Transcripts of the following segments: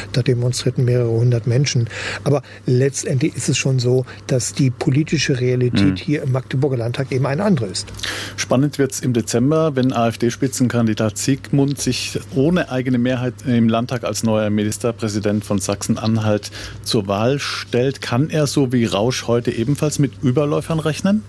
Da demonstrierten mehrere hundert Menschen. Aber letztendlich ist es schon so, dass die politische Realität hier im Magdeburger Landtag eben eine andere ist. Spannend wird es im Dezember, wenn AfD-Spitzenkandidat Siegmund sich ohne eigene Mehrheit im Landtag als neuer Ministerpräsident von Sachsen-Anhalt zur Wahl stellt. Kann er so wie Rausch heute ebenfalls mit Überläufern rechnen?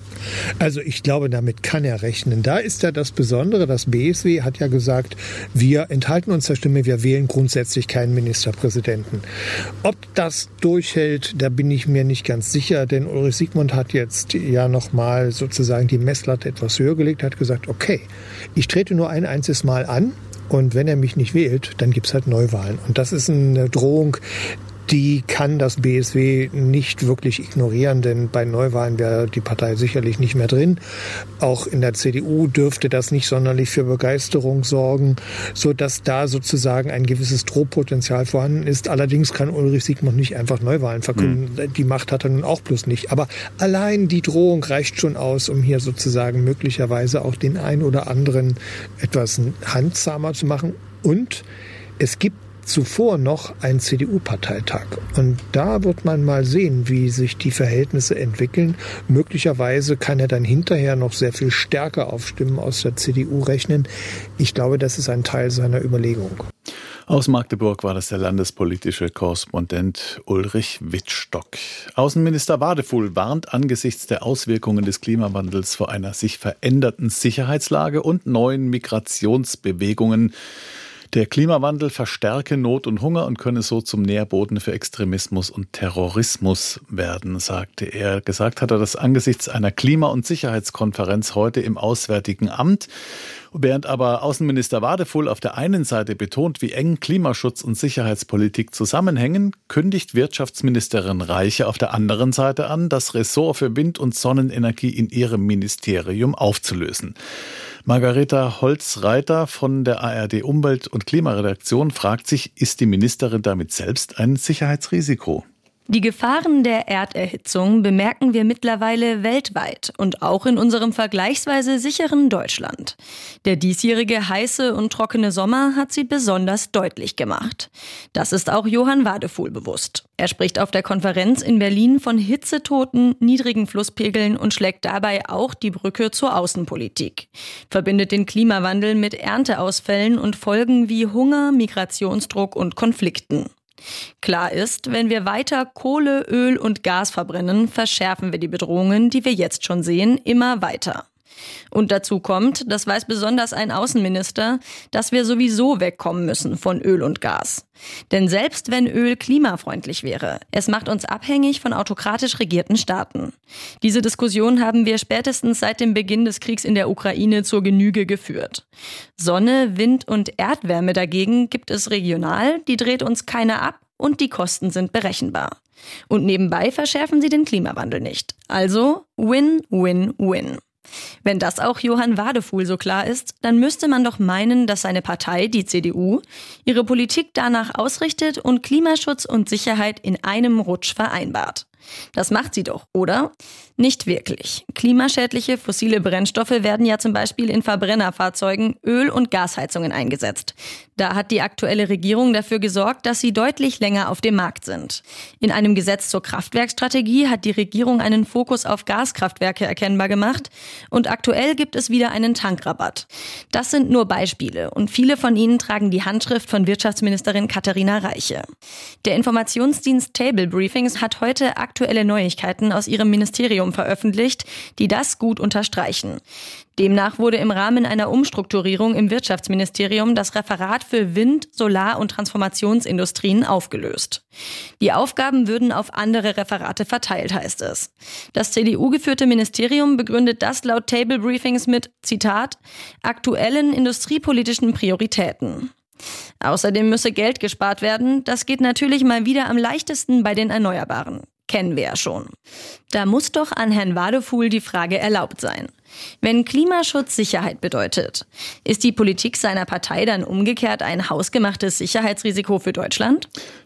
Also ich glaube, damit kann er rechnen. Da ist ja das Besondere, das BSW hat ja gesagt, wir enthalten uns der Stimme, wir wählen grundsätzlich keinen Ministerpräsidenten. Ob das durchhält, da bin ich mir nicht ganz sicher, denn Ulrich Siegmund hat jetzt ja nochmal sozusagen die Messlatte etwas höher gelegt, hat gesagt, okay, ich trete nur ein einziges Mal an und wenn er mich nicht wählt, dann gibt's halt Neuwahlen. Und das ist eine Drohung, die kann das BSW nicht wirklich ignorieren, denn bei Neuwahlen wäre die Partei sicherlich nicht mehr drin. Auch in der CDU dürfte das nicht sonderlich für Begeisterung sorgen, sodass da sozusagen ein gewisses Drohpotenzial vorhanden ist. Allerdings kann Ulrich Siegmund nicht einfach Neuwahlen verkünden. Die Macht hat er nun auch bloß nicht. Aber allein die Drohung reicht schon aus, um hier sozusagen möglicherweise auch den einen oder anderen etwas handzahmer zu machen. Und es gibt zuvor noch ein CDU-Parteitag. Und da wird man mal sehen, wie sich die Verhältnisse entwickeln. Möglicherweise kann er dann hinterher noch sehr viel stärker auf Stimmen aus der CDU rechnen. Ich glaube, das ist ein Teil seiner Überlegung. Aus Magdeburg war das der landespolitische Korrespondent Ulrich Wittstock. Außenminister Wadefuhl warnt angesichts der Auswirkungen des Klimawandels vor einer sich veränderten Sicherheitslage und neuen Migrationsbewegungen. Der Klimawandel verstärke Not und Hunger und könne so zum Nährboden für Extremismus und Terrorismus werden, sagte er. Gesagt hat er das angesichts einer Klima- und Sicherheitskonferenz heute im Auswärtigen Amt. Während aber Außenminister Wadefuhl auf der einen Seite betont, wie eng Klimaschutz und Sicherheitspolitik zusammenhängen, kündigt Wirtschaftsministerin Reiche auf der anderen Seite an, das Ressort für Wind- und Sonnenenergie in ihrem Ministerium aufzulösen. Margareta Holz-Reiter von der ARD Umwelt- und Klimaredaktion fragt sich, ist die Ministerin damit selbst ein Sicherheitsrisiko? Die Gefahren der Erderhitzung bemerken wir mittlerweile weltweit und auch in unserem vergleichsweise sicheren Deutschland. Der diesjährige heiße und trockene Sommer hat sie besonders deutlich gemacht. Das ist auch Johann Wadefuhl bewusst. Er spricht auf der Konferenz in Berlin von Hitzetoten, niedrigen Flusspegeln und schlägt dabei auch die Brücke zur Außenpolitik. Verbindet den Klimawandel mit Ernteausfällen und Folgen wie Hunger, Migrationsdruck und Konflikten. Klar ist, wenn wir weiter Kohle, Öl und Gas verbrennen, verschärfen wir die Bedrohungen, die wir jetzt schon sehen, immer weiter. Und dazu kommt, das weiß besonders ein Außenminister, dass wir sowieso wegkommen müssen von Öl und Gas. Denn selbst wenn Öl klimafreundlich wäre, es macht uns abhängig von autokratisch regierten Staaten. Diese Diskussion haben wir spätestens seit dem Beginn des Kriegs in der Ukraine zur Genüge geführt. Sonne, Wind und Erdwärme dagegen gibt es regional, die dreht uns keiner ab und die Kosten sind berechenbar. Und nebenbei verschärfen sie den Klimawandel nicht. Also win, win, win. Wenn das auch Johann Wadefuhl so klar ist, dann müsste man doch meinen, dass seine Partei, die CDU, ihre Politik danach ausrichtet und Klimaschutz und Sicherheit in einem Rutsch vereinbart. Das macht sie doch, oder? Nicht wirklich. Klimaschädliche fossile Brennstoffe werden ja zum Beispiel in Verbrennerfahrzeugen, Öl- und Gasheizungen eingesetzt. Da hat die aktuelle Regierung dafür gesorgt, dass sie deutlich länger auf dem Markt sind. In einem Gesetz zur Kraftwerkstrategie hat die Regierung einen Fokus auf Gaskraftwerke erkennbar gemacht und aktuell gibt es wieder einen Tankrabatt. Das sind nur Beispiele und viele von ihnen tragen die Handschrift von Wirtschaftsministerin Katharina Reiche. Der Informationsdienst Table Briefings hat heute aktuelle Neuigkeiten aus ihrem Ministerium veröffentlicht, die das gut unterstreichen. Demnach wurde im Rahmen einer Umstrukturierung im Wirtschaftsministerium das Referat für Wind-, Solar- und Transformationsindustrien aufgelöst. Die Aufgaben würden auf andere Referate verteilt, heißt es. Das CDU-geführte Ministerium begründet das laut Table Briefings mit, Zitat, aktuellen industriepolitischen Prioritäten. Außerdem müsse Geld gespart werden. Das geht natürlich mal wieder am leichtesten bei den Erneuerbaren. Kennen wir ja schon. Da muss doch an Herrn Wadefuhl die Frage erlaubt sein. Wenn Klimaschutz Sicherheit bedeutet, ist die Politik seiner Partei dann umgekehrt ein hausgemachtes Sicherheitsrisiko für Deutschland?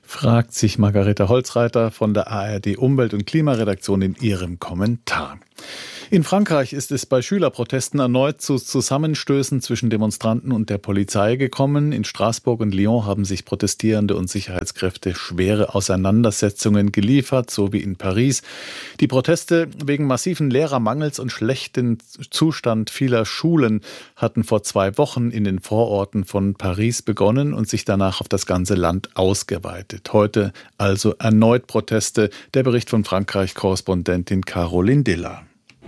Fragt sich Margareta Holzreiter von der ARD Umwelt- und Klimaredaktion in ihrem Kommentar. In Frankreich ist es bei Schülerprotesten erneut zu Zusammenstößen zwischen Demonstranten und der Polizei gekommen. In Straßburg und Lyon haben sich Protestierende und Sicherheitskräfte schwere Auseinandersetzungen geliefert, so wie in Paris. Die Proteste wegen massiven Lehrermangels und schlechten Zustand vieler Schulen hatten vor 2 Wochen in den Vororten von Paris begonnen und sich danach auf das ganze Land ausgeweitet. Heute also erneut Proteste. Der Bericht von Frankreich-Korrespondentin Caroline Diller.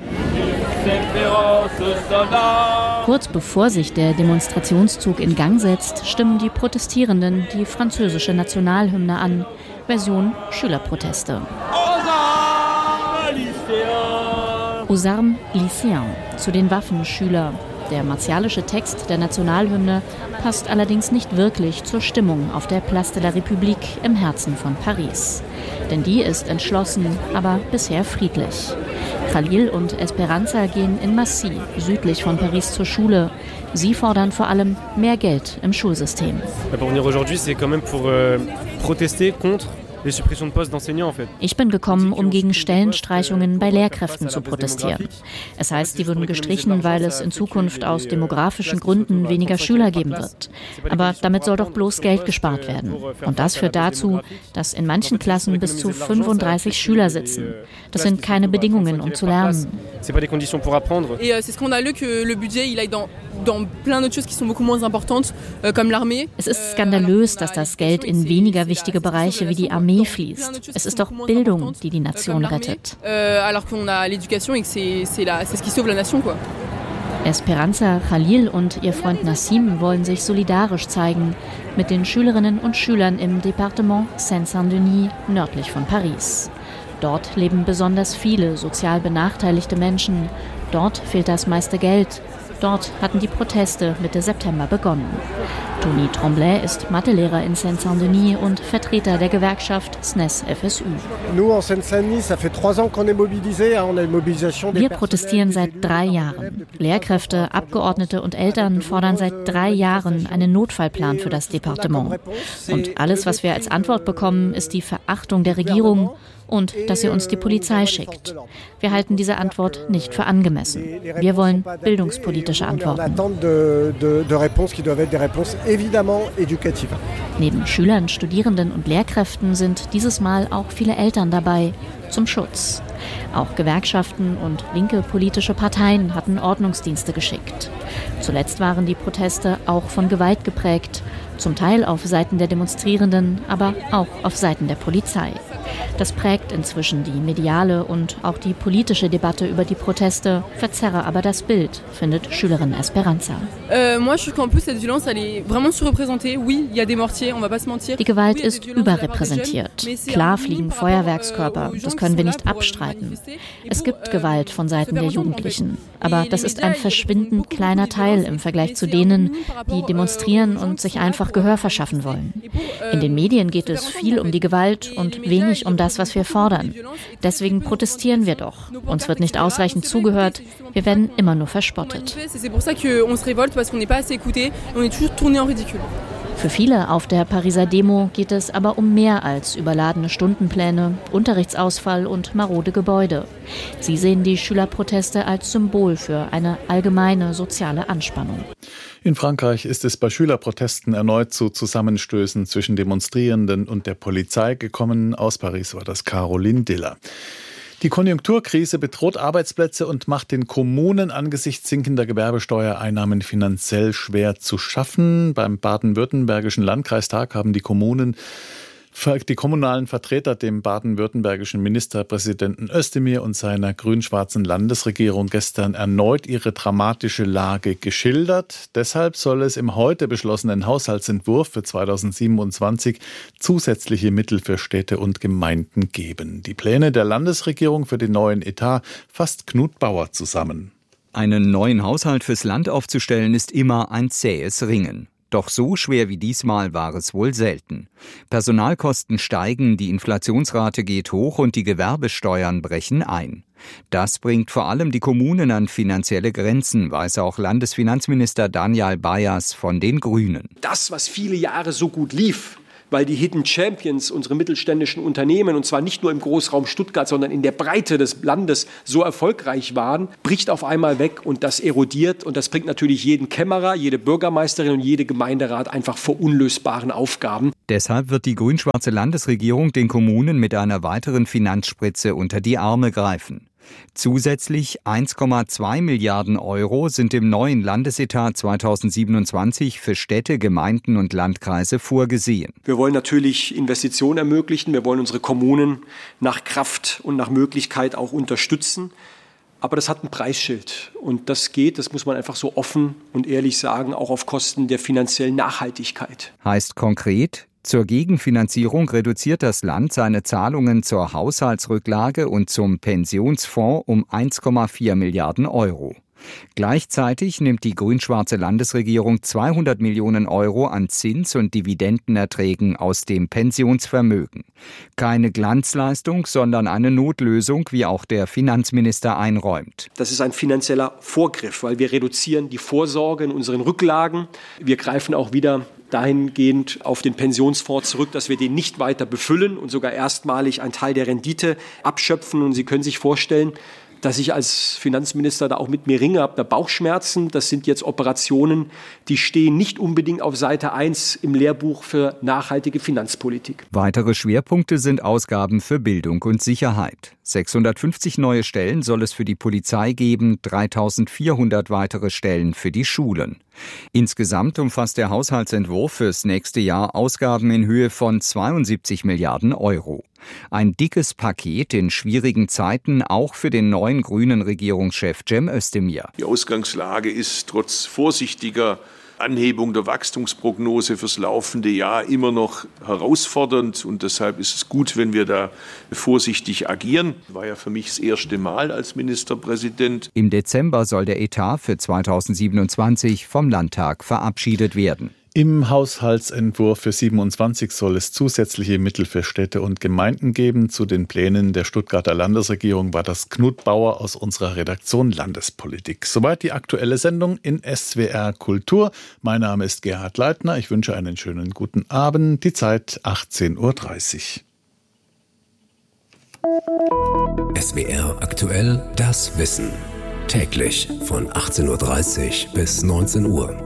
Kurz bevor sich der Demonstrationszug in Gang setzt, stimmen die Protestierenden die französische Nationalhymne an, Version Schülerproteste. Aux armes lycéens, zu den Waffen Schüler. Der martialische Text der Nationalhymne passt allerdings nicht wirklich zur Stimmung auf der Place de la République im Herzen von Paris. Denn die ist entschlossen, aber bisher friedlich. Khalil und Esperanza gehen in Massy, südlich von Paris, zur Schule. Sie fordern vor allem mehr Geld im Schulsystem. Ich bin gekommen, um gegen Stellenstreichungen bei Lehrkräften zu protestieren. Es heißt, die würden gestrichen, weil es in Zukunft aus demografischen Gründen weniger Schüler geben wird. Aber damit soll doch bloß Geld gespart werden. Und das führt dazu, dass in manchen Klassen bis zu 35 Schüler sitzen. Das sind keine Bedingungen, um zu lernen. Es ist skandalös, dass das Geld in weniger wichtige Bereiche wie die Armee fließt. Es ist doch Bildung, die die Nation rettet. Esperanza, Khalil und ihr Freund Nassim wollen sich solidarisch zeigen mit den Schülerinnen und Schülern im Departement Seine-Saint-Denis nördlich von Paris. Dort leben besonders viele sozial benachteiligte Menschen. Dort fehlt das meiste Geld. Dort hatten die Proteste Mitte September begonnen. Tony Tremblay ist Mathelehrer in Seine-Saint-Denis und Vertreter der Gewerkschaft SNES-FSU. Wir protestieren seit 3 Jahren. Lehrkräfte, Abgeordnete und Eltern fordern seit 3 Jahren einen Notfallplan für das Departement. Und alles, was wir als Antwort bekommen, ist die Verachtung der Regierung und dass sie uns die Polizei schickt. Wir halten diese Antwort nicht für angemessen. Wir wollen bildungspolitische Antworten. Neben Schülern, Studierenden und Lehrkräften sind dieses Mal auch viele Eltern dabei, zum Schutz. Auch Gewerkschaften und linke politische Parteien hatten Ordnungsdienste geschickt. Zuletzt waren die Proteste auch von Gewalt geprägt, zum Teil auf Seiten der Demonstrierenden, aber auch auf Seiten der Polizei. Das prägt inzwischen die mediale und auch die politische Debatte über die Proteste, verzerre aber das Bild, findet Schülerin Esperanza. Die Gewalt ist überrepräsentiert. Klar fliegen Feuerwerkskörper, das können wir nicht abstreiten. Es gibt Gewalt von Seiten der Jugendlichen, aber das ist ein verschwindend kleiner Teil im Vergleich zu denen, die demonstrieren und sich einfach Gehör verschaffen wollen. In den Medien geht es viel um die Gewalt und wenig um das, was wir fordern. Deswegen protestieren wir doch. Uns wird nicht ausreichend zugehört. Wir werden immer nur verspottet. Für viele auf der Pariser Demo geht es aber um mehr als überladene Stundenpläne, Unterrichtsausfall und marode Gebäude. Sie sehen die Schülerproteste als Symbol für eine allgemeine soziale Anspannung. In Frankreich ist es bei Schülerprotesten erneut zu Zusammenstößen zwischen Demonstrierenden und der Polizei gekommen. Aus Paris war das Caroline Diller. Die Konjunkturkrise bedroht Arbeitsplätze und macht den Kommunen angesichts sinkender Gewerbesteuereinnahmen finanziell schwer zu schaffen. Beim baden-württembergischen Landkreistag haben die kommunalen Vertreter dem baden-württembergischen Ministerpräsidenten Özdemir und seiner grün-schwarzen Landesregierung gestern erneut ihre dramatische Lage geschildert. Deshalb soll es im heute beschlossenen Haushaltsentwurf für 2027 zusätzliche Mittel für Städte und Gemeinden geben. Die Pläne der Landesregierung für den neuen Etat fasst Knut Bauer zusammen. Einen neuen Haushalt fürs Land aufzustellen ist immer ein zähes Ringen. Doch so schwer wie diesmal war es wohl selten. Personalkosten steigen, die Inflationsrate geht hoch und die Gewerbesteuern brechen ein. Das bringt vor allem die Kommunen an finanzielle Grenzen, weiß auch Landesfinanzminister Daniel Bayers von den Grünen. Das, was viele Jahre so gut lief, weil die Hidden Champions, unsere mittelständischen Unternehmen, und zwar nicht nur im Großraum Stuttgart, sondern in der Breite des Landes so erfolgreich waren, bricht auf einmal weg und das erodiert. Und das bringt natürlich jeden Kämmerer, jede Bürgermeisterin und jede Gemeinderat einfach vor unlösbaren Aufgaben. Deshalb wird die grün-schwarze Landesregierung den Kommunen mit einer weiteren Finanzspritze unter die Arme greifen. Zusätzlich 1,2 Milliarden Euro sind im neuen Landesetat 2027 für Städte, Gemeinden und Landkreise vorgesehen. Wir wollen natürlich Investitionen ermöglichen. Wir wollen unsere Kommunen nach Kraft und nach Möglichkeit auch unterstützen. Aber das hat ein Preisschild. Und das muss man einfach so offen und ehrlich sagen, auch auf Kosten der finanziellen Nachhaltigkeit. Heißt konkret, zur Gegenfinanzierung reduziert das Land seine Zahlungen zur Haushaltsrücklage und zum Pensionsfonds um 1,4 Milliarden Euro. Gleichzeitig nimmt die grün-schwarze Landesregierung 200 Millionen Euro an Zins- und Dividendenerträgen aus dem Pensionsvermögen. Keine Glanzleistung, sondern eine Notlösung, wie auch der Finanzminister einräumt. Das ist ein finanzieller Vorgriff, weil wir reduzieren die Vorsorge in unseren Rücklagen. Wir greifen auch wieder dahingehend auf den Pensionsfonds zurück, dass wir den nicht weiter befüllen und sogar erstmalig einen Teil der Rendite abschöpfen. Und Sie können sich vorstellen, dass ich als Finanzminister da auch mit mir ringe, habe da Bauchschmerzen. Das sind jetzt Operationen, die stehen nicht unbedingt auf Seite 1 im Lehrbuch für nachhaltige Finanzpolitik. Weitere Schwerpunkte sind Ausgaben für Bildung und Sicherheit. 650 neue Stellen soll es für die Polizei geben, 3.400 weitere Stellen für die Schulen. Insgesamt umfasst der Haushaltsentwurf fürs nächste Jahr Ausgaben in Höhe von 72 Milliarden Euro. Ein dickes Paket in schwierigen Zeiten, auch für den neuen grünen Regierungschef Cem Özdemir. Die Ausgangslage ist trotz vorsichtiger Anhebung der Wachstumsprognose fürs laufende Jahr immer noch herausfordernd. Und deshalb ist es gut, wenn wir da vorsichtig agieren. War ja für mich das erste Mal als Ministerpräsident. Im Dezember soll der Etat für 2027 vom Landtag verabschiedet werden. Im Haushaltsentwurf für 27 soll es zusätzliche Mittel für Städte und Gemeinden geben. Zu den Plänen der Stuttgarter Landesregierung war das Knut Bauer aus unserer Redaktion Landespolitik. Soweit die aktuelle Sendung in SWR Kultur. Mein Name ist Gerhard Leitner. Ich wünsche einen schönen guten Abend. Die Zeit 18.30 Uhr. SWR aktuell, das Wissen. Täglich von 18.30 Uhr bis 19 Uhr.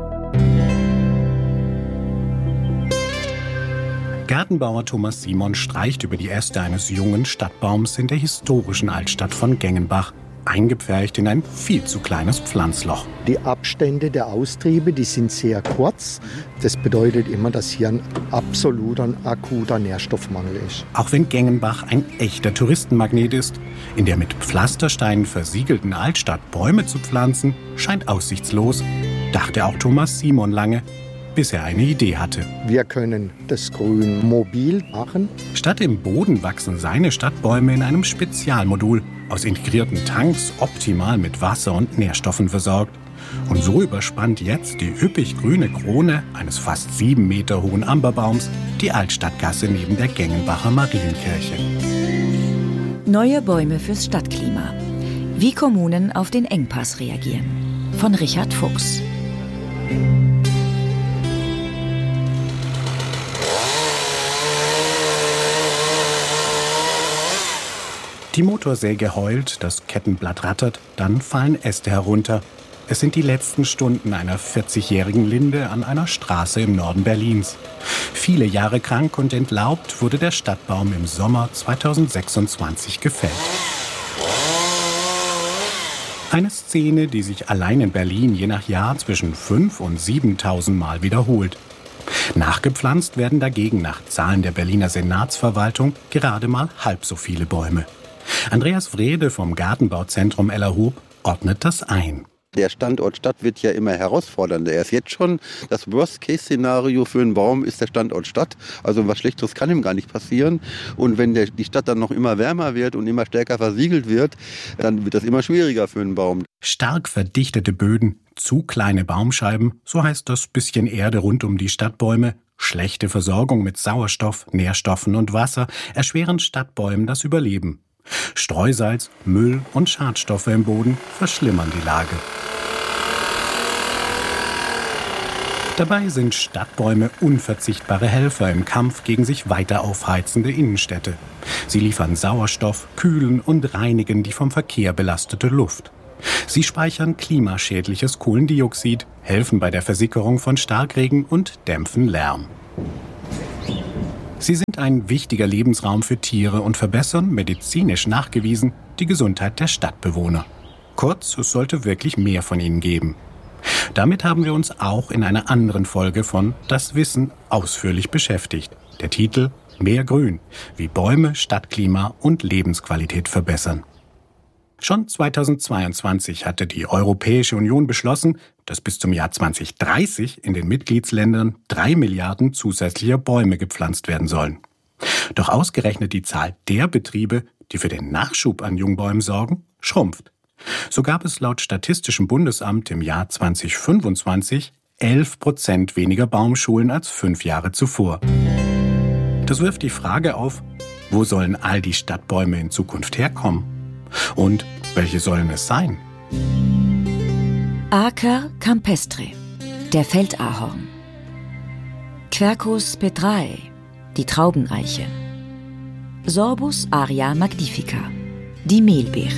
Gartenbauer Thomas Simon streicht über die Äste eines jungen Stadtbaums in der historischen Altstadt von Gengenbach, eingepfercht in ein viel zu kleines Pflanzloch. Die Abstände der Austriebe, die sind sehr kurz. Das bedeutet immer, dass hier ein absoluter, akuter Nährstoffmangel ist. Auch wenn Gengenbach ein echter Touristenmagnet ist, in der mit Pflastersteinen versiegelten Altstadt Bäume zu pflanzen, scheint aussichtslos, dachte auch Thomas Simon lange, bis er eine Idee hatte. Wir können das Grün mobil machen. Statt im Boden wachsen seine Stadtbäume in einem Spezialmodul aus integrierten Tanks, optimal mit Wasser und Nährstoffen versorgt. Und so überspannt jetzt die üppig grüne Krone eines fast 7 Meter hohen Amberbaums die Altstadtgasse neben der Gengenbacher Marienkirche. Neue Bäume fürs Stadtklima. Wie Kommunen auf den Engpass reagieren. Von Richard Fuchs. Die Motorsäge heult, das Kettenblatt rattert, dann fallen Äste herunter. Es sind die letzten Stunden einer 40-jährigen Linde an einer Straße im Norden Berlins. Viele Jahre krank und entlaubt wurde der Stadtbaum im Sommer 2026 gefällt. Eine Szene, die sich allein in Berlin je nach Jahr zwischen 5.000 und 7.000 Mal wiederholt. Nachgepflanzt werden dagegen nach Zahlen der Berliner Senatsverwaltung gerade mal halb so viele Bäume. Andreas Wrede vom Gartenbauzentrum Ellerhoop ordnet das ein. Der Standort Stadt wird ja immer herausfordernder. Er ist jetzt schon das Worst-Case-Szenario für einen Baum ist der Standort Stadt. Also was Schlechteres kann ihm gar nicht passieren. Und wenn die Stadt dann noch immer wärmer wird und immer stärker versiegelt wird, dann wird das immer schwieriger für einen Baum. Stark verdichtete Böden, zu kleine Baumscheiben, so heißt das bisschen Erde rund um die Stadtbäume, schlechte Versorgung mit Sauerstoff, Nährstoffen und Wasser erschweren Stadtbäumen das Überleben. Streusalz, Müll und Schadstoffe im Boden verschlimmern die Lage. Dabei sind Stadtbäume unverzichtbare Helfer im Kampf gegen sich weiter aufheizende Innenstädte. Sie liefern Sauerstoff, kühlen und reinigen die vom Verkehr belastete Luft. Sie speichern klimaschädliches Kohlendioxid, helfen bei der Versickerung von Starkregen und dämpfen Lärm. Sie sind ein wichtiger Lebensraum für Tiere und verbessern, medizinisch nachgewiesen, die Gesundheit der Stadtbewohner. Kurz, es sollte wirklich mehr von ihnen geben. Damit haben wir uns auch in einer anderen Folge von Das Wissen ausführlich beschäftigt. Der Titel Mehr Grün, wie Bäume Stadtklima und Lebensqualität verbessern. Schon 2022 hatte die Europäische Union beschlossen, dass bis zum Jahr 2030 in den Mitgliedsländern 3 Milliarden zusätzlicher Bäume gepflanzt werden sollen. Doch ausgerechnet die Zahl der Betriebe, die für den Nachschub an Jungbäumen sorgen, schrumpft. So gab es laut Statistischem Bundesamt im Jahr 2025 11% weniger Baumschulen als 5 Jahre zuvor. Das wirft die Frage auf, wo sollen all die Stadtbäume in Zukunft herkommen? Und welche sollen es sein? Acer campestre, der Feldahorn. Quercus petrae, die Traubeneiche. Sorbus aria magnifica, die Mehlbeere.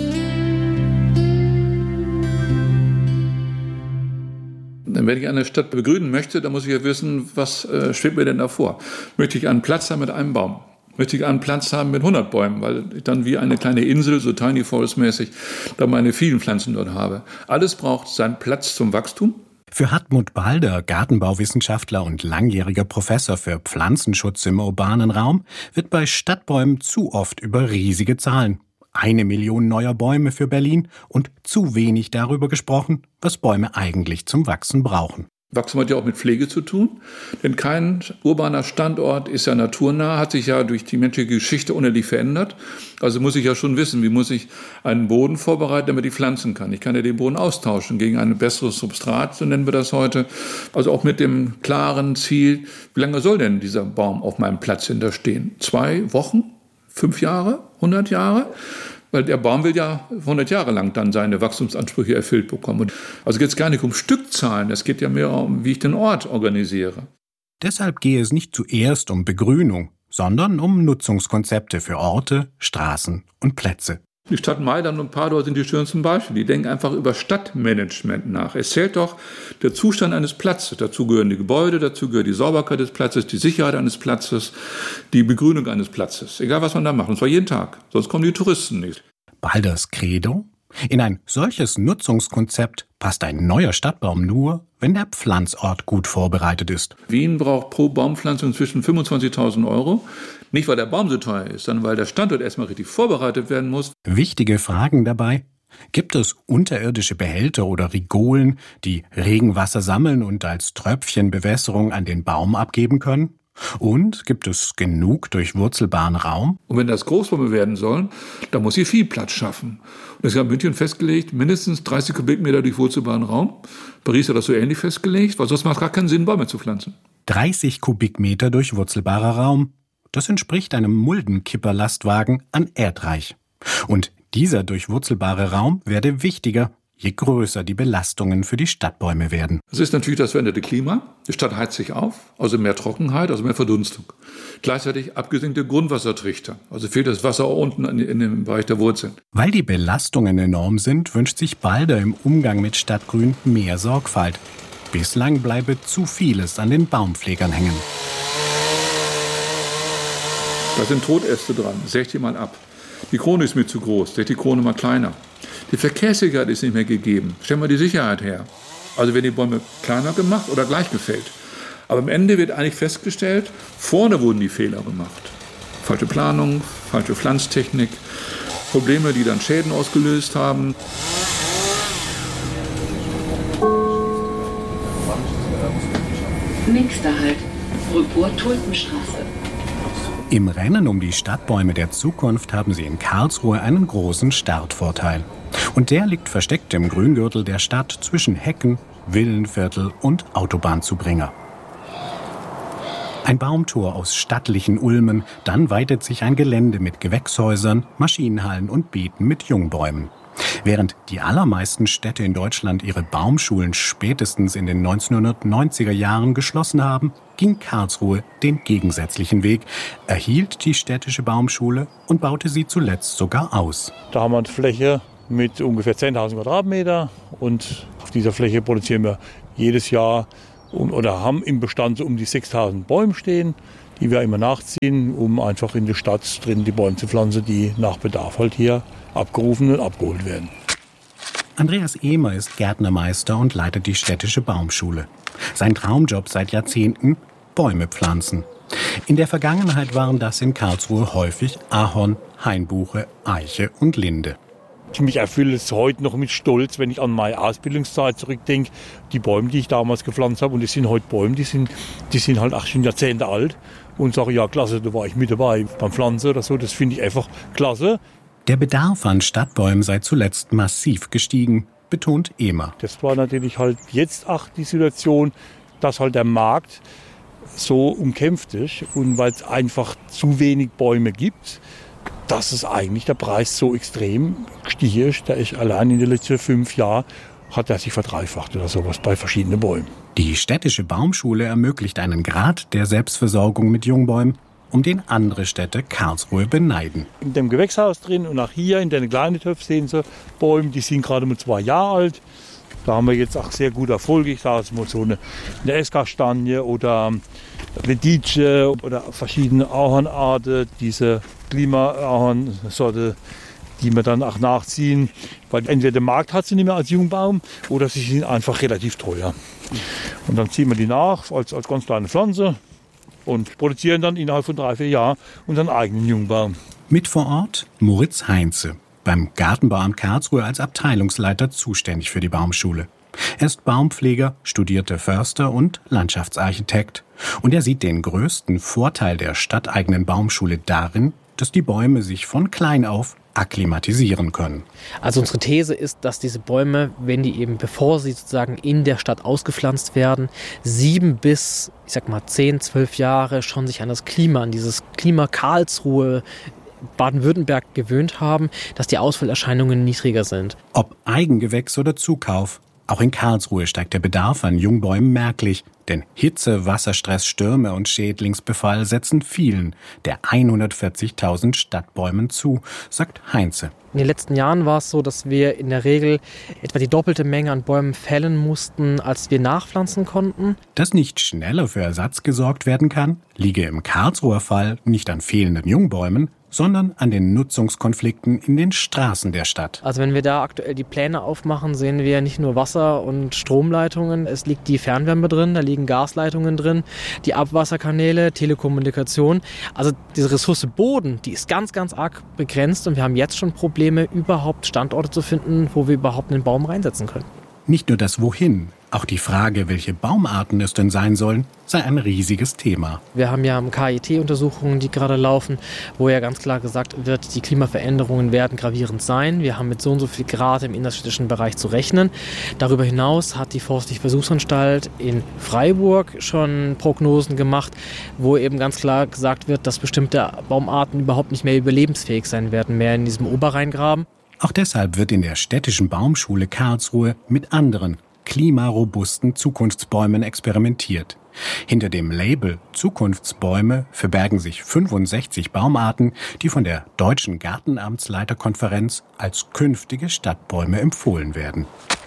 Wenn ich eine Stadt begrünen möchte, dann muss ich ja wissen, was schwebt mir denn davor? Möchte ich einen Platz haben mit einem Baum? Möchte ich einen Platz haben mit 100 Bäumen, weil ich dann wie eine kleine Insel, so Tiny Forest-mäßig, da meine vielen Pflanzen dort habe. Alles braucht seinen Platz zum Wachstum. Für Hartmut Balder, Gartenbauwissenschaftler und langjähriger Professor für Pflanzenschutz im urbanen Raum, wird bei Stadtbäumen zu oft über riesige Zahlen, 1 Million neuer Bäume für Berlin und zu wenig darüber gesprochen, was Bäume eigentlich zum Wachsen brauchen. Wachstum hat ja auch mit Pflege zu tun, denn kein urbaner Standort ist ja naturnah, hat sich ja durch die menschliche Geschichte unendlich verändert. Also muss ich ja schon wissen, wie muss ich einen Boden vorbereiten, damit ich pflanzen kann. Ich kann ja den Boden austauschen gegen ein besseres Substrat, so nennen wir das heute. Also auch mit dem klaren Ziel, wie lange soll denn dieser Baum auf meinem Platz hinterstehen? 2 Wochen? 5 Jahre? 100 Jahre? Weil der Baum will ja 100 Jahre lang dann seine Wachstumsansprüche erfüllt bekommen. Und also geht es gar nicht um Stückzahlen, es geht ja mehr um, wie ich den Ort organisiere. Deshalb gehe es nicht zuerst um Begrünung, sondern um Nutzungskonzepte für Orte, Straßen und Plätze. Die Stadt Mailand und Padua sind die schönsten Beispiele. Die denken einfach über Stadtmanagement nach. Es zählt doch der Zustand eines Platzes. Dazu gehören die Gebäude, dazu gehört die Sauberkeit des Platzes, die Sicherheit eines Platzes, die Begrünung eines Platzes. Egal, was man da macht. Und zwar jeden Tag. Sonst kommen die Touristen nicht. Balders Credo? In ein solches Nutzungskonzept passt ein neuer Stadtbaum nur, wenn der Pflanzort gut vorbereitet ist. Wien braucht pro Baumpflanzung zwischen 25.000 €. Nicht, weil der Baum so teuer ist, sondern weil der Standort erstmal richtig vorbereitet werden muss. Wichtige Fragen dabei. Gibt es unterirdische Behälter oder Rigolen, die Regenwasser sammeln und als Tröpfchenbewässerung an den Baum abgeben können? Und gibt es genug durchwurzelbaren Raum? Und wenn das Großbäume werden sollen, dann muss ich viel Platz schaffen. Und es hat München festgelegt, mindestens 30 Kubikmeter durchwurzelbaren Raum. Paris hat das so ähnlich festgelegt, weil sonst macht es gar keinen Sinn, Bäume zu pflanzen. 30 Kubikmeter durchwurzelbarer Raum. Das entspricht einem Muldenkipperlastwagen an Erdreich. Und dieser durchwurzelbare Raum werde wichtiger, je größer die Belastungen für die Stadtbäume werden. Das ist natürlich das veränderte Klima. Die Stadt heizt sich auf, also mehr Trockenheit, also mehr Verdunstung. Gleichzeitig abgesenkte Grundwassertrichter, also fehlt das Wasser unten in dem Bereich der Wurzeln. Weil die Belastungen enorm sind, wünscht sich Balder im Umgang mit Stadtgrün mehr Sorgfalt. Bislang bleibe zu vieles an den Baumpflegern hängen. Da sind Totäste dran, säg die mal ab. Die Krone ist mir zu groß, säg die Krone mal kleiner. Die Verkehrssicherheit ist nicht mehr gegeben. Stellen wir die Sicherheit her. Also werden die Bäume kleiner gemacht oder gleich gefällt. Aber am Ende wird eigentlich festgestellt, vorne wurden die Fehler gemacht. Falsche Planung, falsche Pflanztechnik, Probleme, die dann Schäden ausgelöst haben. Nächster Halt, Rückur-Tulpenstraße. Im Rennen um die Stadtbäume der Zukunft haben sie in Karlsruhe einen großen Startvorteil. Und der liegt versteckt im Grüngürtel der Stadt zwischen Hecken, Villenviertel und Autobahnzubringer. Ein Baumtor aus stattlichen Ulmen, dann weitet sich ein Gelände mit Gewächshäusern, Maschinenhallen und Beeten mit Jungbäumen. Während die allermeisten Städte in Deutschland ihre Baumschulen spätestens in den 1990er Jahren geschlossen haben, ging Karlsruhe den gegensätzlichen Weg, erhielt die städtische Baumschule und baute sie zuletzt sogar aus. Da haben wir eine Fläche mit ungefähr 10.000 Quadratmeter und auf dieser Fläche produzieren wir jedes Jahr oder haben im Bestand so um die 6.000 Bäume stehen, die wir immer nachziehen, um einfach in der Stadt drin die Bäume zu pflanzen, die nach Bedarf halt hier abgerufen und abgeholt werden. Andreas Ehmer ist Gärtnermeister und leitet die städtische Baumschule. Sein Traumjob seit Jahrzehnten: Bäume pflanzen. In der Vergangenheit waren das in Karlsruhe häufig Ahorn, Hainbuche, Eiche und Linde. Mich erfüllt es heute noch mit Stolz, wenn ich an meine Ausbildungszeit zurückdenke. Die Bäume, die ich damals gepflanzt habe, und das sind heute Bäume, die sind halt auch schon Jahrzehnte alt. Und sage, ja klasse, da war ich mit dabei beim Pflanzen oder so. Das finde ich einfach klasse. Der Bedarf an Stadtbäumen sei zuletzt massiv gestiegen, betont Ehmer. Das war natürlich halt jetzt auch die Situation, dass halt der Markt so umkämpft ist und weil es einfach zu wenig Bäume gibt, dass es eigentlich der Preis so extrem gestiegen ist. Der ist allein in den letzten 5 Jahren hat er sich verdreifacht oder sowas bei verschiedenen Bäumen. Die städtische Baumschule ermöglicht einen Grad der Selbstversorgung mit Jungbäumen, um den andere Städte Karlsruhe beneiden. In dem Gewächshaus drin und auch hier in den kleinen Töpfen sehen Sie Bäume, die sind gerade mal 2 Jahre alt. Da haben wir jetzt auch sehr gute Erfolge. Ich sage mal so eine Esskastanie oder Ledice oder verschiedene Ahornarten, diese Klima-Ahornsorte, die wir dann auch nachziehen. Weil entweder der Markt hat sie nicht mehr als Jungbaum oder sie sind einfach relativ teuer. Und dann ziehen wir die nach als ganz kleine Pflanze und produzieren dann innerhalb von 3-4 Jahren unseren eigenen Jungbaum. Mit vor Ort Moritz Heinze, beim Gartenbauamt Karlsruhe als Abteilungsleiter zuständig für die Baumschule. Er ist Baumpfleger, studierter Förster und Landschaftsarchitekt. Und er sieht den größten Vorteil der stadteigenen Baumschule darin, dass die Bäume sich von klein auf akklimatisieren können. Also unsere These ist, dass diese Bäume, wenn die eben, bevor sie sozusagen in der Stadt ausgepflanzt werden, 7 bis, 10, 12 Jahre schon sich an das Klima, an dieses Klima Karlsruhe, Baden-Württemberg gewöhnt haben, dass die Ausfallerscheinungen niedriger sind. Ob Eigengewächs oder Zukauf, auch in Karlsruhe steigt der Bedarf an Jungbäumen merklich. Denn Hitze, Wasserstress, Stürme und Schädlingsbefall setzen vielen der 140.000 Stadtbäumen zu, sagt Heinze. In den letzten Jahren war es so, dass wir in der Regel etwa die doppelte Menge an Bäumen fällen mussten, als wir nachpflanzen konnten. Dass nicht schneller für Ersatz gesorgt werden kann, liege im Karlsruher Fall nicht an fehlenden Jungbäumen, sondern an den Nutzungskonflikten in den Straßen der Stadt. Also wenn wir da aktuell die Pläne aufmachen, sehen wir nicht nur Wasser- und Stromleitungen, es liegt die Fernwärme drin, da liegen Gasleitungen drin, die Abwasserkanäle, Telekommunikation. Also diese Ressource Boden, die ist ganz, ganz arg begrenzt und wir haben jetzt schon Probleme, überhaupt Standorte zu finden, wo wir überhaupt einen Baum reinsetzen können. Nicht nur das Wohin, auch die Frage, welche Baumarten es denn sein sollen, sei ein riesiges Thema. Wir haben ja KIT-Untersuchungen, die gerade laufen, wo ja ganz klar gesagt wird, die Klimaveränderungen werden gravierend sein. Wir haben mit so und so viel Grad im innerstädtischen Bereich zu rechnen. Darüber hinaus hat die Forstliche Versuchsanstalt in Freiburg schon Prognosen gemacht, wo eben ganz klar gesagt wird, dass bestimmte Baumarten überhaupt nicht mehr überlebensfähig sein werden, mehr in diesem Oberrheingraben. Auch deshalb wird in der städtischen Baumschule Karlsruhe mit anderen klimarobusten Zukunftsbäumen experimentiert. Hinter dem Label Zukunftsbäume verbergen sich 65 Baumarten, die von der Deutschen Gartenamtsleiterkonferenz als künftige Stadtbäume empfohlen werden.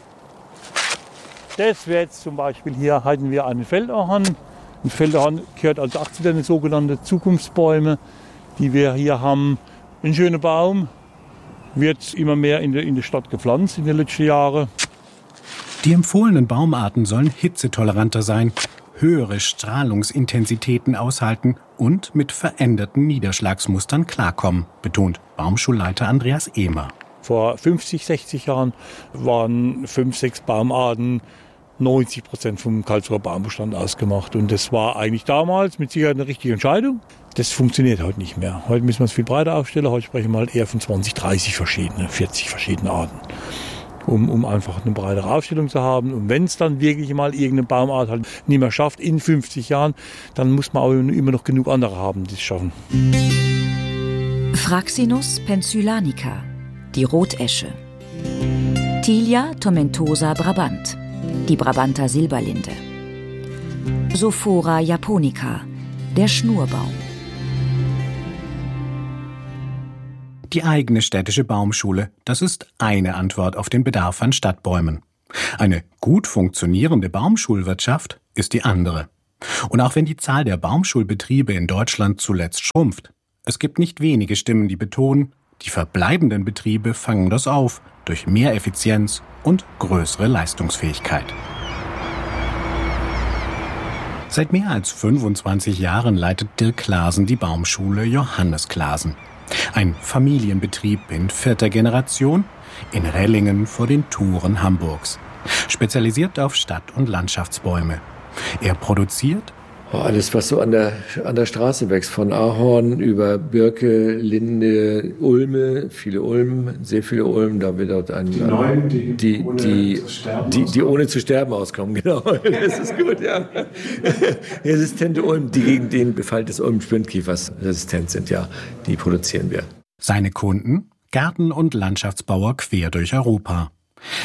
Das wäre jetzt zum Beispiel, hier halten wir einen Feldahorn. Ein Feldahorn gehört also auch zu den sogenannten Zukunftsbäumen, die wir hier haben. Ein schöner Baum, wird immer mehr in der Stadt gepflanzt in den letzten Jahren. Die empfohlenen Baumarten sollen hitzetoleranter sein, höhere Strahlungsintensitäten aushalten und mit veränderten Niederschlagsmustern klarkommen, betont Baumschulleiter Andreas Ehmer. Vor 50, 60 Jahren waren 5, 6 Baumarten 90% vom Karlsruher Baumbestand ausgemacht. Und das war eigentlich damals mit Sicherheit eine richtige Entscheidung. Das funktioniert heute nicht mehr. Heute müssen wir es viel breiter aufstellen. Heute sprechen wir halt eher von 20, 30 verschiedene, 40 verschiedene Arten. Um einfach eine breitere Aufstellung zu haben. Und wenn es dann wirklich mal irgendeine Baumart halt nicht mehr schafft in 50 Jahren, dann muss man auch immer noch genug andere haben, die es schaffen. Fraxinus pensulanica, die Rotesche. Tilia tomentosa Brabant, die Brabanter Silberlinde. Sophora japonica, der Schnurbaum. Die eigene städtische Baumschule, das ist eine Antwort auf den Bedarf an Stadtbäumen. Eine gut funktionierende Baumschulwirtschaft ist die andere. Und auch wenn die Zahl der Baumschulbetriebe in Deutschland zuletzt schrumpft, es gibt nicht wenige Stimmen, die betonen, die verbleibenden Betriebe fangen das auf durch mehr Effizienz und größere Leistungsfähigkeit. Seit mehr als 25 Jahren leitet Dirk Clasen die Baumschule Johannes Clasen. Ein Familienbetrieb in 4. Generation in Rellingen vor den Toren Hamburgs. Spezialisiert auf Stadt- und Landschaftsbäume. Er produziert alles, was so an der Straße wächst, von Ahorn über Birke, Linde, Ulme, viele Ulmen, sehr viele Ulmen, da wird dort die ohne zu sterben auskommen, genau. Das ist gut, ja. Resistente Ulmen, die gegen den Befall des Ulmen-Splintkiefers resistent sind, ja, die produzieren wir. Seine Kunden? Gärten- und Landschaftsbauer quer durch Europa.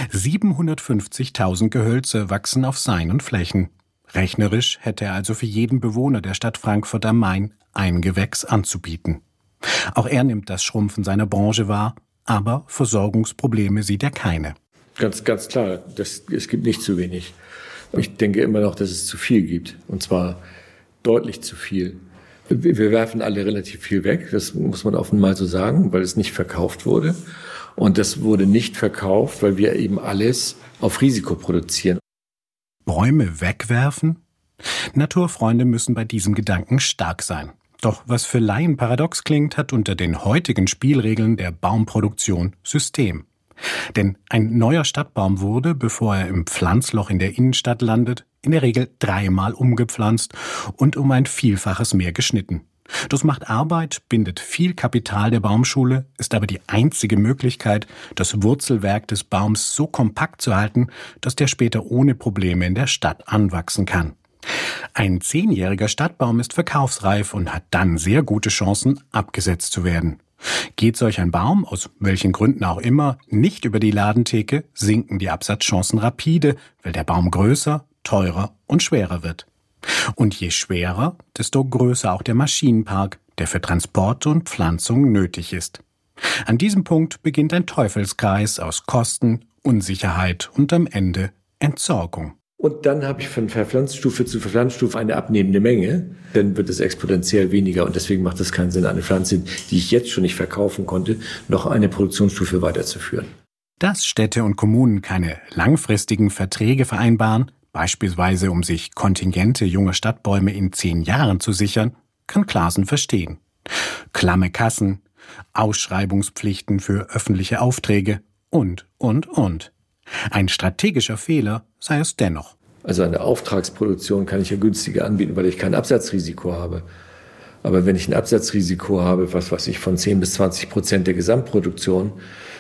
750.000 Gehölze wachsen auf seinen Flächen. Rechnerisch hätte er also für jeden Bewohner der Stadt Frankfurt am Main ein Gewächs anzubieten. Auch er nimmt das Schrumpfen seiner Branche wahr, aber Versorgungsprobleme sieht er keine. Ganz klar, es gibt nicht zu wenig. Ich denke immer noch, dass es zu viel gibt, und zwar deutlich zu viel. Wir werfen alle relativ viel weg, das muss man offen mal so sagen, weil es nicht verkauft wurde. Und das wurde nicht verkauft, weil wir eben alles auf Risiko produzieren. Bäume wegwerfen? Naturfreunde müssen bei diesem Gedanken stark sein. Doch was für Laien paradox klingt, hat unter den heutigen Spielregeln der Baumproduktion System. Denn ein neuer Stadtbaum wurde, bevor er im Pflanzloch in der Innenstadt landet, in der Regel 3-mal umgepflanzt und um ein Vielfaches mehr geschnitten. Das macht Arbeit, bindet viel Kapital der Baumschule, ist aber die einzige Möglichkeit, das Wurzelwerk des Baums so kompakt zu halten, dass der später ohne Probleme in der Stadt anwachsen kann. Ein 10-jähriger Stadtbaum ist verkaufsreif und hat dann sehr gute Chancen, abgesetzt zu werden. Geht solch ein Baum, aus welchen Gründen auch immer, nicht über die Ladentheke, sinken die Absatzchancen rapide, weil der Baum größer, teurer und schwerer wird. Und je schwerer, desto größer auch der Maschinenpark, der für Transport und Pflanzung nötig ist. An diesem Punkt beginnt ein Teufelskreis aus Kosten, Unsicherheit und am Ende Entsorgung. Und dann habe ich von Verpflanzstufe zu Verpflanzstufe eine abnehmende Menge. Dann wird es exponentiell weniger und deswegen macht es keinen Sinn, eine Pflanze, die ich jetzt schon nicht verkaufen konnte, noch eine Produktionsstufe weiterzuführen. Dass Städte und Kommunen keine langfristigen Verträge vereinbaren, beispielsweise um sich Kontingente junger Stadtbäume in 10 Jahren zu sichern, kann Clasen verstehen. Klamme Kassen, Ausschreibungspflichten für öffentliche Aufträge und. Ein strategischer Fehler sei es dennoch. Also eine Auftragsproduktion kann ich ja günstiger anbieten, weil ich kein Absatzrisiko habe. Aber wenn ich ein Absatzrisiko habe, was weiß ich, von 10-20% der Gesamtproduktion,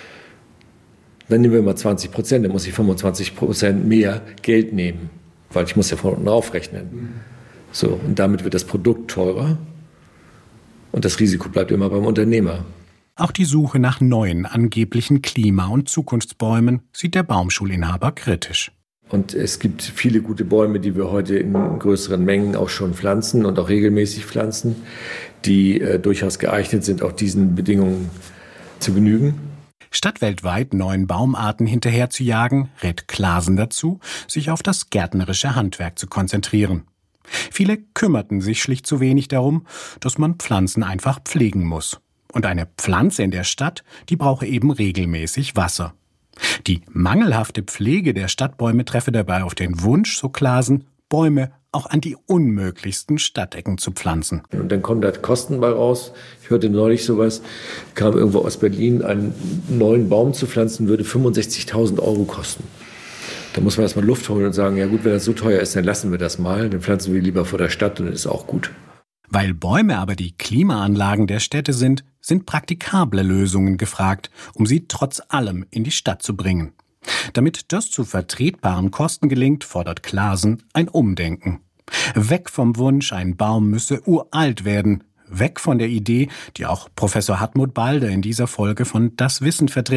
dann nehmen wir mal 20%, dann muss ich 25% mehr Geld nehmen, weil ich muss ja von unten aufrechnen. So, und damit wird das Produkt teurer und das Risiko bleibt immer beim Unternehmer. Auch die Suche nach neuen angeblichen Klima- und Zukunftsbäumen sieht der Baumschulinhaber kritisch. Und es gibt viele gute Bäume, die wir heute in größeren Mengen auch schon pflanzen und auch regelmäßig pflanzen, die durchaus geeignet sind, auch diesen Bedingungen zu genügen. Statt weltweit neuen Baumarten hinterher zu jagen, rät Clasen dazu, sich auf das gärtnerische Handwerk zu konzentrieren. Viele kümmerten sich schlicht zu wenig darum, dass man Pflanzen einfach pflegen muss. Und eine Pflanze in der Stadt, die brauche eben regelmäßig Wasser. Die mangelhafte Pflege der Stadtbäume treffe dabei auf den Wunsch, so Clasen, Bäume auch an die unmöglichsten Stadtecken zu pflanzen. Und dann kommen da Kosten bei raus. Ich hörte neulich sowas, kam irgendwo aus Berlin, einen neuen Baum zu pflanzen, würde 65.000 € kosten. Da muss man erstmal Luft holen und sagen, ja gut, wenn das so teuer ist, dann lassen wir das mal. Dann pflanzen wir lieber vor der Stadt und das ist auch gut. Weil Bäume aber die Klimaanlagen der Städte sind praktikable Lösungen gefragt, um sie trotz allem in die Stadt zu bringen. Damit das zu vertretbaren Kosten gelingt, fordert Clasen ein Umdenken. Weg vom Wunsch, ein Baum müsse uralt werden. Weg von der Idee, die auch Professor Hartmut Balder in dieser Folge von Das Wissen vertritt,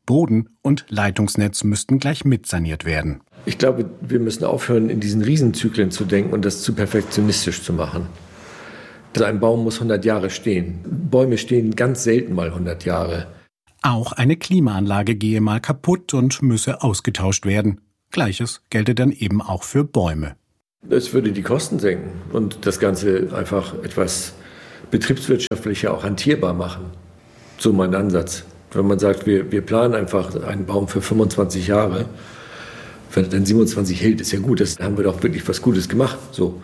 Boden und Leitungsnetz müssten gleich mitsaniert werden. Ich glaube, wir müssen aufhören, in diesen Riesenzyklen zu denken und das zu perfektionistisch zu machen. Also ein Baum muss 100 Jahre stehen. Bäume stehen ganz selten mal 100 Jahre. Auch eine Klimaanlage gehe mal kaputt und müsse ausgetauscht werden. Gleiches gelte dann eben auch für Bäume. Es würde die Kosten senken und das Ganze einfach etwas betriebswirtschaftlicher auch hantierbar machen. So mein Ansatz. Wenn man sagt, wir planen einfach einen Baum für 25 Jahre, wenn er dann 27 hält, ist ja gut. Das haben wir doch wirklich was Gutes gemacht. So.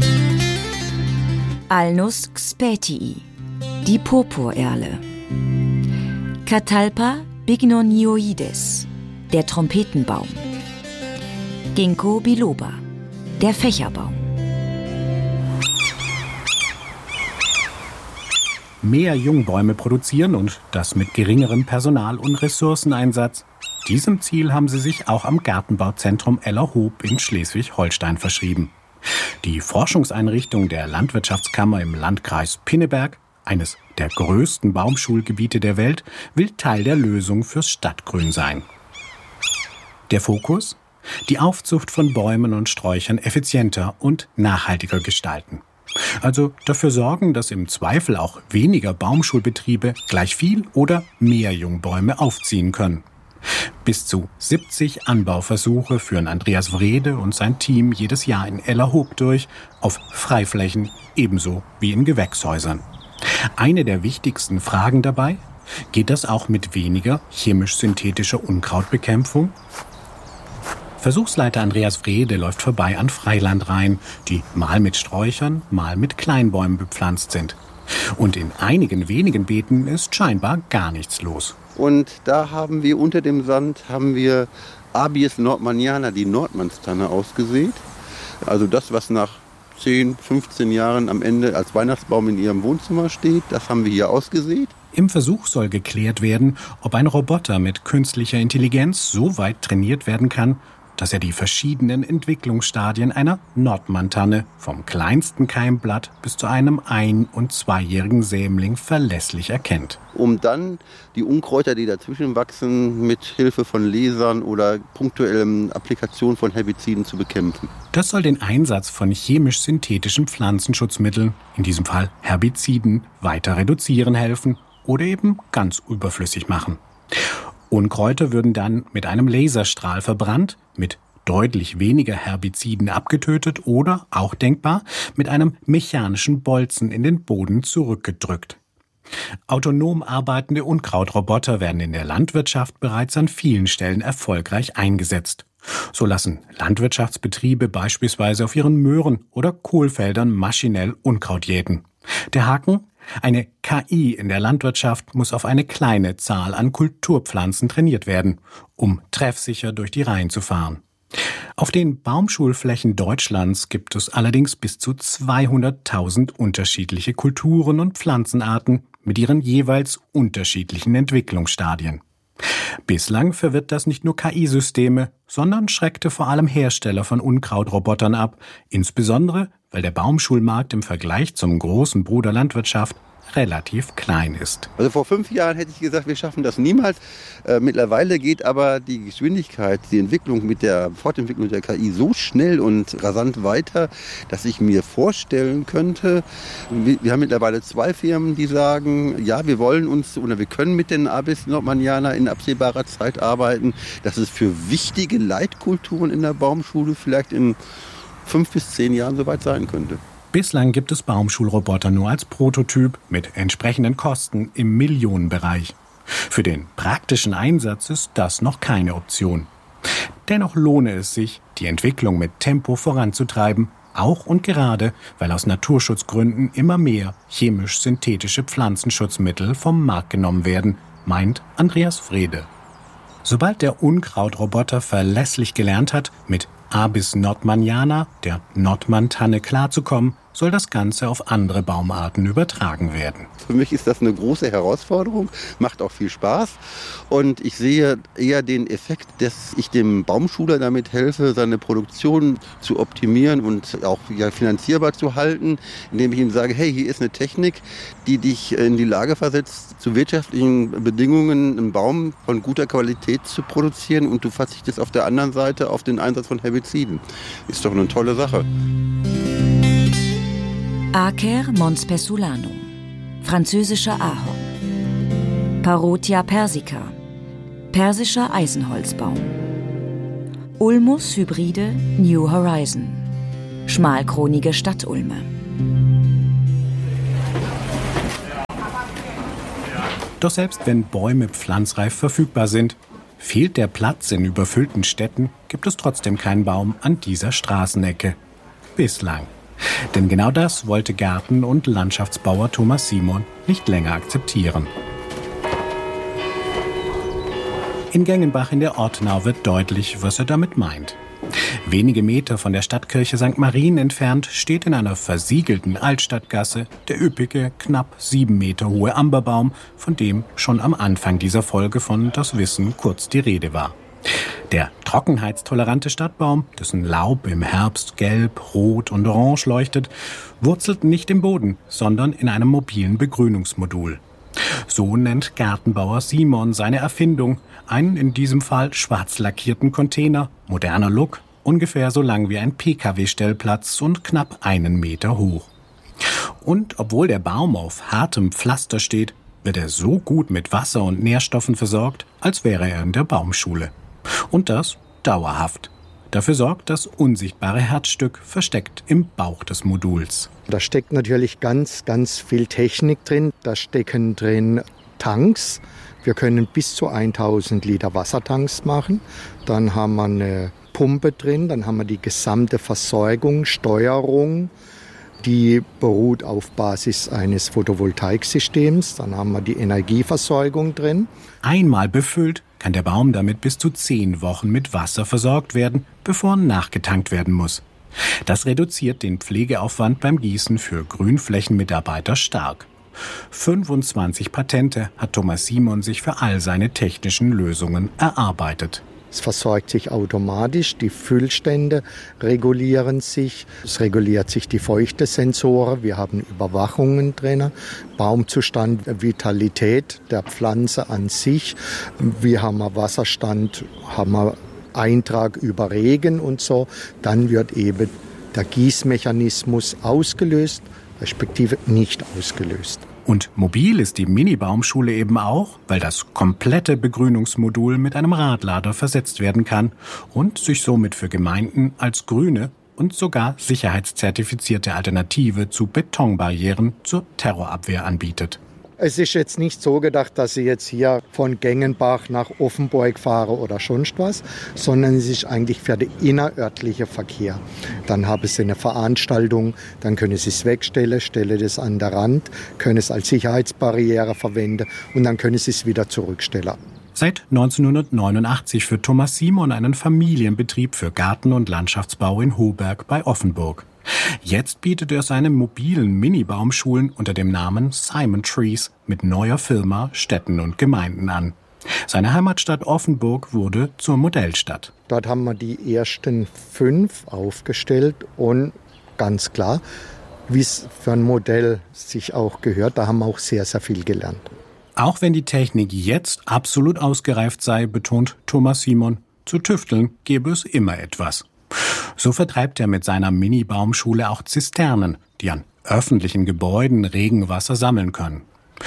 Alnus xpatii, die Purpurerle. Catalpa bignonioides, der Trompetenbaum. Ginkgo biloba, der Fächerbaum. Mehr Jungbäume produzieren und das mit geringerem Personal- und Ressourceneinsatz. Diesem Ziel haben sie sich auch am Gartenbauzentrum Ellerhoop in Schleswig-Holstein verschrieben. Die Forschungseinrichtung der Landwirtschaftskammer im Landkreis Pinneberg, eines der größten Baumschulgebiete der Welt, will Teil der Lösung fürs Stadtgrün sein. Der Fokus? Die Aufzucht von Bäumen und Sträuchern effizienter und nachhaltiger gestalten. Also dafür sorgen, dass im Zweifel auch weniger Baumschulbetriebe gleich viel oder mehr Jungbäume aufziehen können. Bis zu 70 Anbauversuche führen Andreas Wrede und sein Team jedes Jahr in Ellerhoop durch, auf Freiflächen ebenso wie in Gewächshäusern. Eine der wichtigsten Fragen dabei: Geht das auch mit weniger chemisch-synthetischer Unkrautbekämpfung? Versuchsleiter Andreas Wrede läuft vorbei an Freilandreihen, die mal mit Sträuchern, mal mit Kleinbäumen bepflanzt sind. Und in einigen wenigen Beeten ist scheinbar gar nichts los. Und da haben wir unter dem Sand Abies nordmanniana, die Nordmannstanne, ausgesät. Also das, was nach 10, 15 Jahren am Ende als Weihnachtsbaum in ihrem Wohnzimmer steht, das haben wir hier ausgesät. Im Versuch soll geklärt werden, ob ein Roboter mit künstlicher Intelligenz so weit trainiert werden kann, dass er die verschiedenen Entwicklungsstadien einer Nordmanntanne vom kleinsten Keimblatt bis zu einem 1- und 2-jährigen Sämling verlässlich erkennt. Um dann die Unkräuter, die dazwischen wachsen, mit Hilfe von Lasern oder punktuellen Applikationen von Herbiziden zu bekämpfen. Das soll den Einsatz von chemisch-synthetischen Pflanzenschutzmitteln, in diesem Fall Herbiziden, weiter reduzieren helfen oder eben ganz überflüssig machen. Unkräuter würden dann mit einem Laserstrahl verbrannt, mit deutlich weniger Herbiziden abgetötet oder, auch denkbar, mit einem mechanischen Bolzen in den Boden zurückgedrückt. Autonom arbeitende Unkrautroboter werden in der Landwirtschaft bereits an vielen Stellen erfolgreich eingesetzt. So lassen Landwirtschaftsbetriebe beispielsweise auf ihren Möhren oder Kohlfeldern maschinell Unkraut jäten. Der Haken? Eine KI in der Landwirtschaft muss auf eine kleine Zahl an Kulturpflanzen trainiert werden, um treffsicher durch die Reihen zu fahren. Auf den Baumschulflächen Deutschlands gibt es allerdings bis zu 200.000 unterschiedliche Kulturen und Pflanzenarten mit ihren jeweils unterschiedlichen Entwicklungsstadien. Bislang verwirrt das nicht nur KI-Systeme, sondern schreckte vor allem Hersteller von Unkrautrobotern ab, insbesondere weil der Baumschulmarkt im Vergleich zum großen Bruder Landwirtschaft relativ klein ist. Also vor 5 Jahren hätte ich gesagt, wir schaffen das niemals. Mittlerweile geht aber die Geschwindigkeit, die Entwicklung mit der Fortentwicklung der KI so schnell und rasant weiter, dass ich mir vorstellen könnte, wir haben mittlerweile 2 Firmen, die sagen, ja, wir wollen uns oder wir können mit den Abies nordmanniana in absehbarer Zeit arbeiten, dass es für wichtige Leitkulturen in der Baumschule vielleicht in 5 bis 10 Jahren soweit sein könnte. Bislang gibt es Baumschulroboter nur als Prototyp mit entsprechenden Kosten im Millionenbereich. Für den praktischen Einsatz ist das noch keine Option. Dennoch lohne es sich, die Entwicklung mit Tempo voranzutreiben, auch und gerade, weil aus Naturschutzgründen immer mehr chemisch-synthetische Pflanzenschutzmittel vom Markt genommen werden, meint Andreas Wrede. Sobald der Unkrautroboter verlässlich gelernt hat, mit Abies nordmanniana, der Nordmanntanne, klarzukommen, soll das Ganze auf andere Baumarten übertragen werden. Für mich ist das eine große Herausforderung, macht auch viel Spaß. Und ich sehe eher den Effekt, dass ich dem Baumschuler damit helfe, seine Produktion zu optimieren und auch finanzierbar zu halten, indem ich ihm sage, hey, hier ist eine Technik, die dich in die Lage versetzt, zu wirtschaftlichen Bedingungen einen Baum von guter Qualität zu produzieren und du verzichtest auf der anderen Seite auf den Einsatz von Herbiziden. Ist doch eine tolle Sache. Acer montspessulanum, französischer Ahorn. Parotia persica, persischer Eisenholzbaum. Ulmus hybride New Horizon, schmalkronige Stadtulme. Doch selbst wenn Bäume pflanzreif verfügbar sind, fehlt der Platz in überfüllten Städten, gibt es trotzdem keinen Baum an dieser Straßenecke. Bislang. Denn genau das wollte Garten- und Landschaftsbauer Thomas Simon nicht länger akzeptieren. In Gengenbach in der Ortenau wird deutlich, was er damit meint. Wenige Meter von der Stadtkirche St. Marien entfernt steht in einer versiegelten Altstadtgasse der üppige, knapp 7 Meter hohe Amberbaum, von dem schon am Anfang dieser Folge von Das Wissen kurz die Rede war. Der trockenheitstolerante Stadtbaum, dessen Laub im Herbst gelb, rot und orange leuchtet, wurzelt nicht im Boden, sondern in einem mobilen Begrünungsmodul. So nennt Gartenbauer Simon seine Erfindung, einen in diesem Fall schwarz lackierten Container, moderner Look, ungefähr so lang wie ein PKW-Stellplatz und knapp 1 Meter hoch. Und obwohl der Baum auf hartem Pflaster steht, wird er so gut mit Wasser und Nährstoffen versorgt, als wäre er in der Baumschule. Und das dauerhaft. Dafür sorgt das unsichtbare Herzstück versteckt im Bauch des Moduls. Da steckt natürlich ganz, ganz viel Technik drin. Da stecken drin Tanks. Wir können bis zu 1000 Liter Wassertanks machen. Dann haben wir eine Pumpe drin. Dann haben wir die gesamte Versorgung, Steuerung. Die beruht auf Basis eines Photovoltaiksystems. Dann haben wir die Energieversorgung drin. Einmal befüllt kann der Baum damit bis zu 10 Wochen mit Wasser versorgt werden, bevor nachgetankt werden muss. Das reduziert den Pflegeaufwand beim Gießen für Grünflächenmitarbeiter stark. 25 Patente hat Thomas Simon sich für all seine technischen Lösungen erarbeitet. Es versorgt sich automatisch, die Füllstände regulieren sich, es reguliert sich die Feuchtesensoren, wir haben Überwachungen drin, Baumzustand, Vitalität der Pflanze an sich, wir haben Wasserstand, haben wir Eintrag über Regen und so, dann wird eben der Gießmechanismus ausgelöst, respektive nicht ausgelöst. Und mobil ist die Mini-Baumschule eben auch, weil das komplette Begrünungsmodul mit einem Radlader versetzt werden kann und sich somit für Gemeinden als grüne und sogar sicherheitszertifizierte Alternative zu Betonbarrieren zur Terrorabwehr anbietet. Es ist jetzt nicht so gedacht, dass Sie jetzt hier von Gengenbach nach Offenburg fahren oder sonst was, sondern es ist eigentlich für den innerörtlichen Verkehr. Dann haben Sie eine Veranstaltung, dann können Sie es wegstellen, stellen das an der Rand, können es als Sicherheitsbarriere verwenden und dann können Sie es wieder zurückstellen. Seit 1989 führt Thomas Simon einen Familienbetrieb für Garten- und Landschaftsbau in Hoberg bei Offenburg. Jetzt bietet er seine mobilen Mini-Baumschulen unter dem Namen Simon Trees mit neuer Firma Städten und Gemeinden an. Seine Heimatstadt Offenburg wurde zur Modellstadt. Dort haben wir die ersten 5 aufgestellt und ganz klar, wie es für ein Modell sich auch gehört, da haben wir auch sehr, sehr viel gelernt. Auch wenn die Technik jetzt absolut ausgereift sei, betont Thomas Simon, zu tüfteln gäbe es immer etwas. So vertreibt er mit seiner Mini-Baumschule auch Zisternen, die an öffentlichen Gebäuden Regenwasser sammeln können.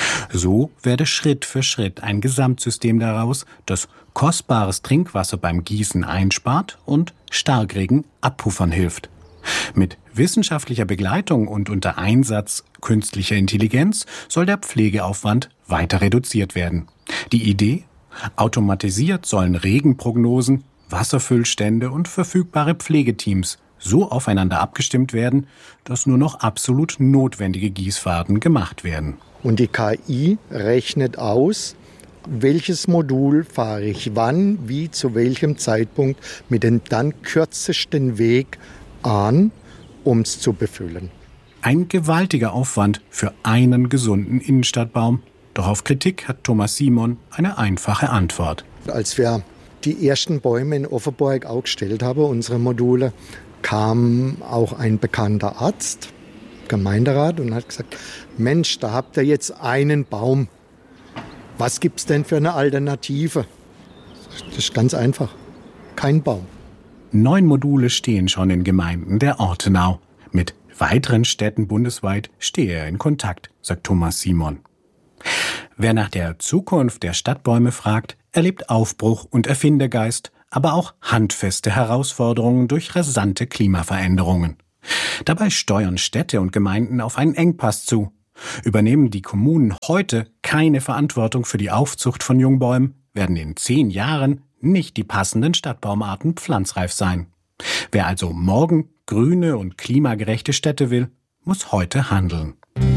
So werde Schritt für Schritt ein Gesamtsystem daraus, das kostbares Trinkwasser beim Gießen einspart und Starkregen abpuffern hilft. Mit wissenschaftlicher Begleitung und unter Einsatz künstlicher Intelligenz soll der Pflegeaufwand weiter reduziert werden. Die Idee? Automatisiert sollen Regenprognosen, Wasserfüllstände und verfügbare Pflegeteams so aufeinander abgestimmt werden, dass nur noch absolut notwendige Gießfahrten gemacht werden. Und die KI rechnet aus, welches Modul fahre ich wann, wie, zu welchem Zeitpunkt mit dem dann kürzesten Weg an, um es zu befüllen. Ein gewaltiger Aufwand für einen gesunden Innenstadtbaum. Doch auf Kritik hat Thomas Simon eine einfache Antwort. Als wir die ersten Bäume in Offenburg aufgestellt haben, unsere Module, kam auch ein bekannter Arzt, Gemeinderat, und hat gesagt, Mensch, da habt ihr jetzt einen Baum. Was gibt's denn für eine Alternative? Das ist ganz einfach. Kein Baum. 9 Module stehen schon in Gemeinden der Ortenau. Mit weiteren Städten bundesweit stehe er in Kontakt, sagt Thomas Simon. Wer nach der Zukunft der Stadtbäume fragt, erlebt Aufbruch und Erfindergeist, aber auch handfeste Herausforderungen durch rasante Klimaveränderungen. Dabei steuern Städte und Gemeinden auf einen Engpass zu. Übernehmen die Kommunen heute keine Verantwortung für die Aufzucht von Jungbäumen, werden in 10 Jahren nicht die passenden Stadtbaumarten pflanzreif sein. Wer also morgen grüne und klimagerechte Städte will, muss heute handeln.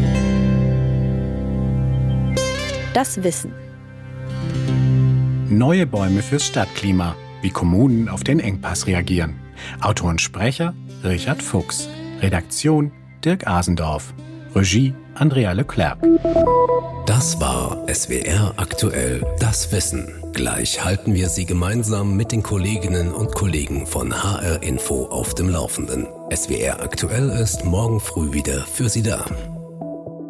Das Wissen. Neue Bäume fürs Stadtklima, wie Kommunen auf den Engpass reagieren. Autor und Sprecher Richard Fuchs. Redaktion Dirk Asendorf. Regie Andrea Leclerc. Das war SWR aktuell, das Wissen. Gleich halten wir Sie gemeinsam mit den Kolleginnen und Kollegen von HR Info auf dem Laufenden. SWR aktuell ist morgen früh wieder für Sie da.